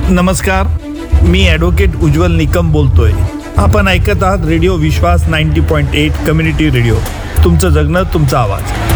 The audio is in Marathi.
नमस्कार, मी ॲडव्होकेट उज्ज्वल निकम बोलतोय. आपण ऐकत आहात रेडिओ विश्वास 90.8 कम्युनिटी रेडिओ. तुमचं जगणं तुमचा आवाज.